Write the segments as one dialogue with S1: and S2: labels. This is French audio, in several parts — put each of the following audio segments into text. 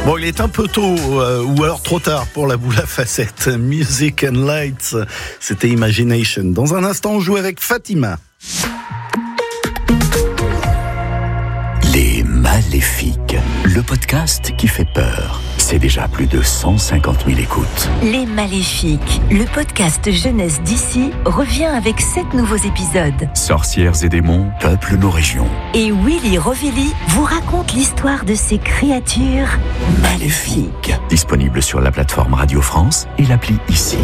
S1: Bon, il est un peu tôt, ou alors trop tard pour la boule à facettes. Music and Lights, c'était Imagination. Dans un instant, on joue avec Fatima.
S2: Les Maléfiques, le podcast qui fait peur. C'est déjà plus de 150 000 écoutes.
S3: Les Maléfiques, le podcast jeunesse d'ici, revient avec 7 nouveaux épisodes.
S2: Sorcières et démons peuplent nos régions.
S3: Et Willy Rovelli vous raconte l'histoire de ces créatures maléfiques.
S2: Disponible sur la plateforme Radio France et l'appli Ici.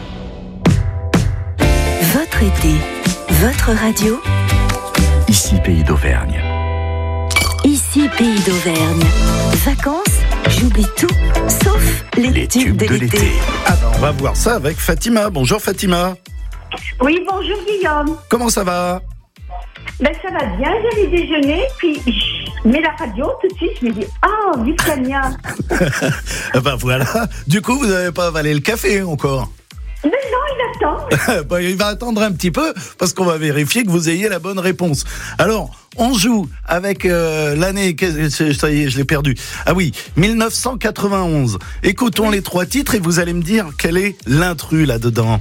S3: Votre été, votre radio.
S2: Ici Pays d'Auvergne.
S3: Ici Pays d'Auvergne. Vacances, j'oublie tout, sauf les tubes de l'été.
S1: Ah ben, on va voir ça avec Fatima. Bonjour Fatima.
S4: Oui, bonjour Guillaume.
S1: Comment ça va?
S4: Ben ça va bien, j'allais déjeuner, puis je mets la radio tout de suite, je me dis « Ah, Vulcania !»
S1: Ben voilà, du coup vous n'avez pas avalé le café encore?
S4: Mais non, il attend.
S1: Ben, il va attendre un petit peu parce qu'on va vérifier que vous ayez la bonne réponse. Alors, on joue avec l'année, ça y est, je l'ai perdu. Ah oui, 1991. Écoutons les 3 titres et vous allez me dire quel est l'intrus là-dedans.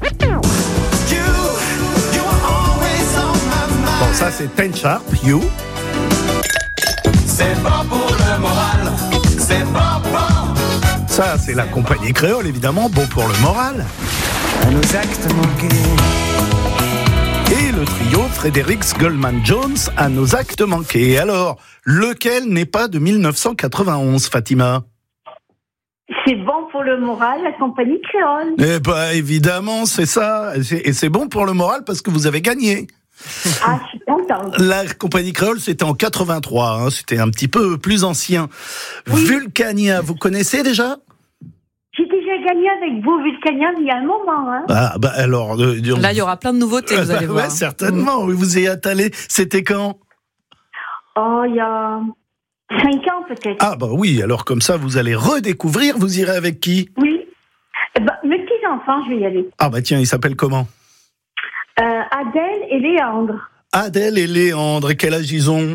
S1: Bon, ça c'est Ten Sharp, You.
S5: C'est pas pour le moral, c'est pas bon.
S1: Ça c'est la compagnie créole, évidemment, bon pour le moral.
S5: À nos actes manqués.
S1: Et le trio Fredericks Goldman Jones à nos actes manqués. Alors, lequel n'est pas de 1991, Fatima?
S4: C'est bon pour le moral, la compagnie créole.
S1: Eh ben, évidemment, c'est ça. Et c'est bon pour le moral parce que vous avez gagné.
S4: Ah, je suis contente.
S1: La compagnie créole, c'était en 83. Hein, c'était un petit peu plus ancien. Oui. Vulcania, vous connaissez déjà?
S4: J'ai déjà gagné avec vous, Vulcania, il y a un moment. Hein.
S1: Ah, bah alors...
S6: Là, il y aura plein de nouveautés, vous allez voir.
S1: Ouais, certainement. Oui, vous y êtes allé. C'était quand?
S4: Oh, il y a 5 ans peut-être.
S1: Ah, bah oui, alors comme ça, vous allez redécouvrir. Vous irez avec qui?
S4: Oui. Mes petits-enfants, je vais y aller.
S1: Ah, bah tiens, ils s'appellent comment?
S4: Adèle et Léandre.
S1: Adèle et Léandre, et quel âge ils ont?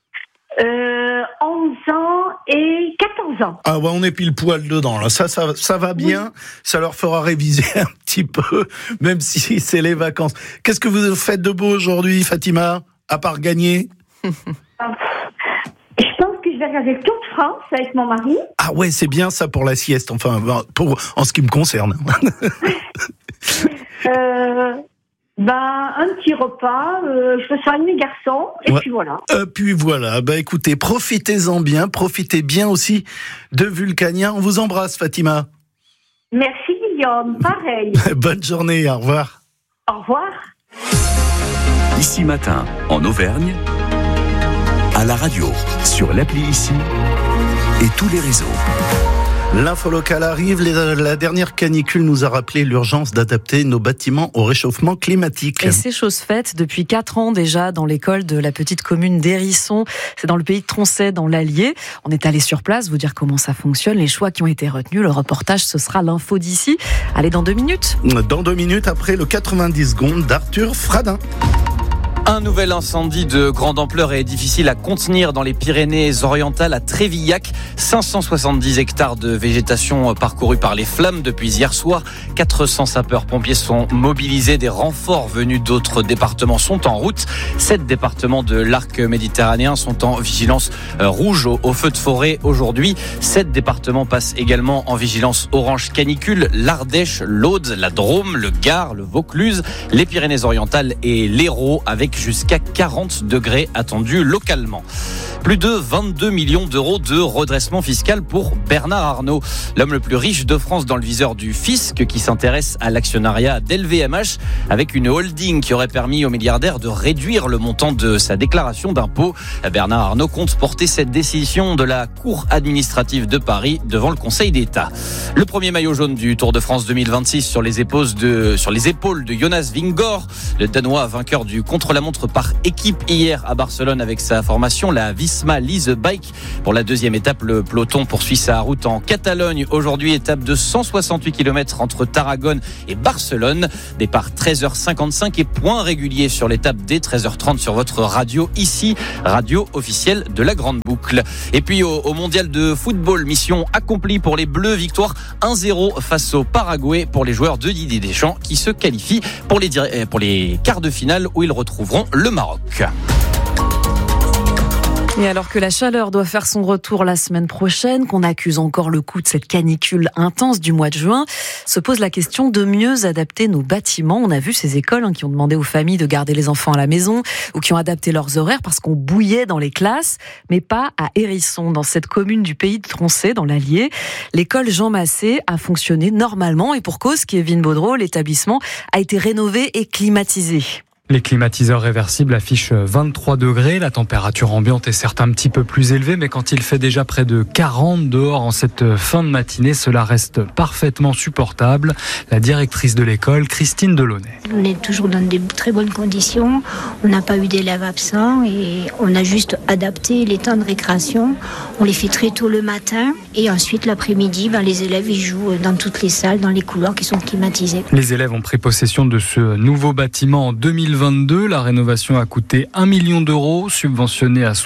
S4: 11 ans et 14 ans.
S1: Ah ouais, on est pile poil dedans, là. Ça va bien, oui. Ça leur fera réviser un petit peu, même si c'est les vacances. Qu'est-ce que vous faites de beau aujourd'hui, Fatima, à part gagner?
S4: Je pense que je vais regarder le Tour de France avec mon mari.
S1: Ah ouais, c'est bien ça pour la sieste, enfin, en ce qui me concerne.
S4: Un petit repas, je me soigne mes garçons, et puis voilà.
S1: Puis voilà, écoutez, profitez-en bien, profitez bien aussi de Vulcania. On vous embrasse, Fatima.
S4: Merci, Guillaume, pareil.
S1: Bonne journée, au revoir.
S4: Au revoir.
S2: Ici Matin, en Auvergne, à la radio, sur l'appli Ici, et tous les réseaux.
S1: L'info locale arrive, la dernière canicule nous a rappelé l'urgence d'adapter nos bâtiments au réchauffement climatique.
S6: Et c'est chose faite depuis 4 ans déjà dans l'école de la petite commune d'Hérisson. C'est dans le pays de Tronchet, dans l'Allier. On est allé sur place vous dire comment ça fonctionne, les choix qui ont été retenus. Le reportage, ce sera l'info d'ici. Allez, dans 2 minutes.
S1: Dans 2 minutes, après le 90 secondes d'Arthur Fradin.
S7: Un nouvel incendie de grande ampleur est difficile à contenir dans les Pyrénées-Orientales à Trévillac. 570 hectares de végétation parcourus par les flammes depuis hier soir. 400 sapeurs-pompiers sont mobilisés. Des renforts venus d'autres départements sont en route. 7 départements de l'arc méditerranéen sont en vigilance rouge au feu de forêt aujourd'hui. 7 départements passent également en vigilance orange canicule. L'Ardèche, l'Aude, la Drôme, le Gard, le Vaucluse, les Pyrénées-Orientales et l'Hérault avec jusqu'à 40 degrés attendus localement. Plus de 22 millions d'euros de redressement fiscal pour Bernard Arnault, l'homme le plus riche de France dans le viseur du fisc qui s'intéresse à l'actionnariat d'LVMH avec une holding qui aurait permis au milliardaire de réduire le montant de sa déclaration d'impôt. Bernard Arnault compte porter cette décision de la Cour administrative de Paris devant le Conseil d'État. Le premier maillot jaune du Tour de France 2026 sur les épaules de Jonas Vingegaard, le Danois vainqueur du contre-la-montre montre par équipe hier à Barcelone avec sa formation, la Visma Lease Bike. Pour la deuxième étape, le peloton poursuit sa route en Catalogne. Aujourd'hui, étape de 168 km entre Tarragone et Barcelone. Départ 13h55 et point régulier sur l'étape dès 13h30 sur votre radio, ici, radio officielle de la Grande Boucle. Et puis au mondial de football, mission accomplie pour les Bleus, victoire 1-0 face au Paraguay pour les joueurs de Didier Deschamps qui se qualifient pour les quarts de finale où ils retrouveront le Maroc.
S6: Et alors que la chaleur doit faire son retour la semaine prochaine, qu'on accuse encore le coup de cette canicule intense du mois de juin, se pose la question de mieux adapter nos bâtiments. On a vu ces écoles qui ont demandé aux familles de garder les enfants à la maison ou qui ont adapté leurs horaires parce qu'on bouillait dans les classes, mais pas à Hérisson, dans cette commune du pays de Tronchet, dans l'Allier. L'école Jean Massé a fonctionné normalement et pour cause, Kevin Baudreau, l'établissement a été rénové et climatisé.
S8: Les climatiseurs réversibles affichent 23 degrés. La température ambiante est certes un petit peu plus élevée, mais quand il fait déjà près de 40 dehors en cette fin de matinée, cela reste parfaitement supportable. La directrice de l'école, Christine Delaunay.
S9: On est toujours dans de très bonnes conditions. On n'a pas eu d'élèves absents et on a juste adapté les temps de récréation. On les fait très tôt le matin et ensuite l'après-midi, les élèves ils jouent dans toutes les salles, dans les couloirs qui sont climatisés.
S8: Les élèves ont pris possession de ce nouveau bâtiment en 2022. La rénovation a coûté 1 million d'euros, subventionné à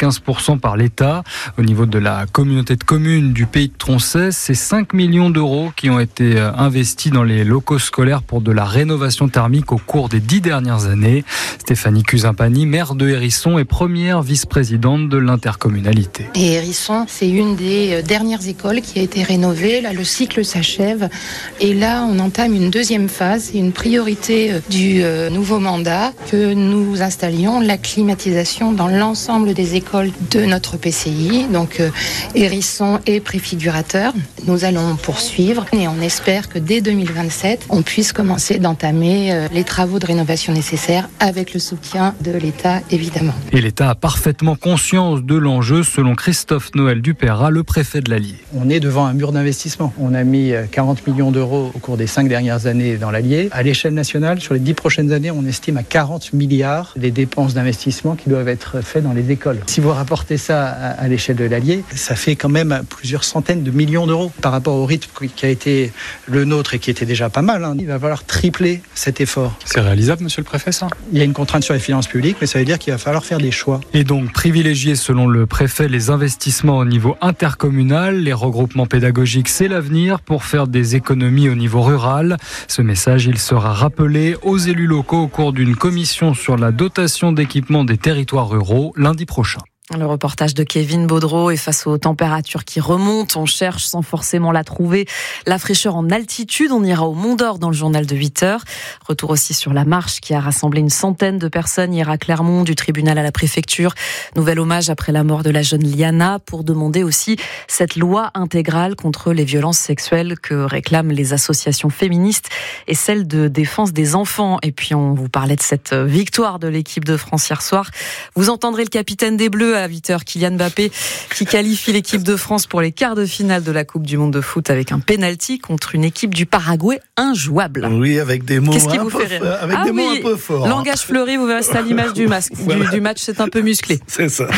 S8: 75% par l'État. Au niveau de la communauté de communes du pays de Tronchet, c'est 5 millions d'euros qui ont été investis dans les locaux scolaires pour de la rénovation thermique au cours des 10 dernières années. Stéphanie Cusimpani, maire de Hérisson et première vice-présidente de l'intercommunalité.
S10: Et Hérisson, c'est une des dernières écoles qui a été rénovée. Là, le cycle s'achève. Et là, on entame une deuxième phase, une priorité du nouveau mandat que nous installions la climatisation dans l'ensemble des écoles de notre PCI. Donc Hérisson est préfigurateur. Nous allons poursuivre et on espère que dès 2027, on puisse commencer d'entamer les travaux de rénovation nécessaires avec le soutien de l'État, évidemment.
S8: Et l'État a parfaitement conscience de l'enjeu, selon Christophe Noël Dupeyrat, le préfet de l'Allier.
S11: On est devant un mur d'investissement. On a mis 40 millions d'euros au cours des 5 dernières années dans l'Allier. À l'échelle nationale, sur les 10 prochaines années, on estime à 40 milliards les dépenses d'investissement qui doivent être faites dans les écoles. Si vous rapportez ça à l'échelle de l'Allier, ça fait quand même plusieurs centaines de millions d'euros par rapport au rythme qui a été le nôtre et qui était déjà pas mal. Il va falloir tripler cet effort.
S8: C'est réalisable, monsieur le préfet, ça ?
S11: Il y a une contrainte sur les finances publiques, mais ça veut dire qu'il va falloir faire des choix.
S8: Et donc privilégier, selon le préfet, les investissements au niveau intercommunal. Les regroupements pédagogiques, c'est l'avenir pour faire des économies au niveau rural. Ce message, il sera rappelé aux élus locaux au cours d'une commission sur la dotation d'équipement des territoires ruraux lundi prochain.
S6: Le reportage de Kevin Baudreau, et face aux températures qui remontent, on cherche sans forcément la trouver la fraîcheur en altitude. On ira au Mont d'Or dans le journal de 8h. Retour aussi sur la marche qui a rassemblé une centaine de personnes hier à Clermont, du tribunal à la préfecture. Nouvel hommage après la mort de la jeune Liana pour demander aussi cette loi intégrale contre les violences sexuelles que réclament les associations féministes et celles de défense des enfants. Et puis on vous parlait de cette victoire de l'équipe de France hier soir. Vous entendrez le capitaine des Bleus à 8h, Kylian Mbappé, qui qualifie l'équipe de France pour les quarts de finale de la Coupe du Monde de foot avec un penalty contre une équipe du Paraguay injouable.
S1: Oui, avec des mots
S6: Qu'est-ce qui vous fait rire ?
S1: avec des mots un peu forts.
S6: Langage fleuri, vous verrez, c'est à l'image du match, c'est un peu musclé.
S1: C'est ça.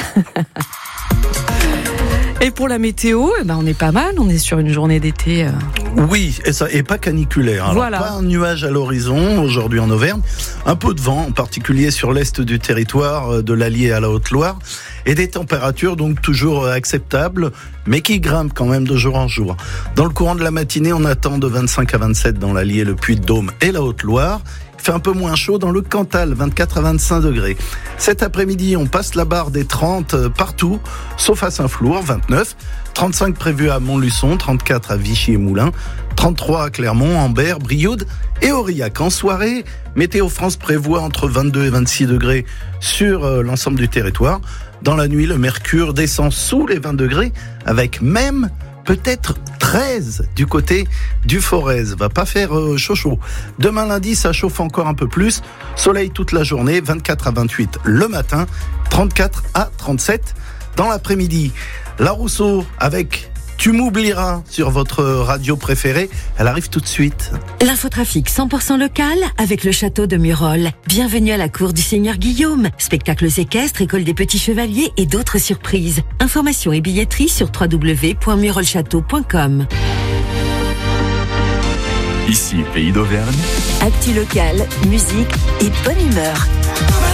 S6: Et pour la météo, on est pas mal, on est sur une journée d'été.
S1: Oui, et pas caniculaire. Alors,
S6: voilà.
S1: Pas un nuage à l'horizon aujourd'hui en Auvergne. Un peu de vent, en particulier sur l'est du territoire, de l'Allier à la Haute-Loire. Et des températures donc toujours acceptables, mais qui grimpent quand même de jour en jour. Dans le courant de la matinée, on attend de 25 à 27 dans l'Allier, le Puy-de-Dôme et la Haute-Loire. Il fait un peu moins chaud dans le Cantal, 24 à 25 degrés. Cet après-midi, on passe la barre des 30 partout, sauf à Saint-Flour, 29. 35 prévus à Montluçon, 34 à Vichy et Moulins, 33 à Clermont, Ambert, Brioude et Aurillac. En soirée, Météo France prévoit entre 22 et 26 degrés sur l'ensemble du territoire. Dans la nuit, le mercure descend sous les 20 degrés, avec même peut-être 13 du côté du Forez. Va pas faire chaud. Demain lundi, ça chauffe encore un peu plus. Soleil toute la journée, 24 à 28 le matin, 34 à 37 dans l'après-midi. La Rousseau avec Tu m'oublieras sur votre radio préférée. Elle arrive tout de suite.
S12: L'infotrafic 100% local avec le château de Murol. Bienvenue à la cour du Seigneur Guillaume. Spectacles équestres, école des petits chevaliers et d'autres surprises. Informations et billetterie sur www.murolchâteau.com.
S2: Ici, Pays d'Auvergne.
S3: Actu local, musique et bonne humeur.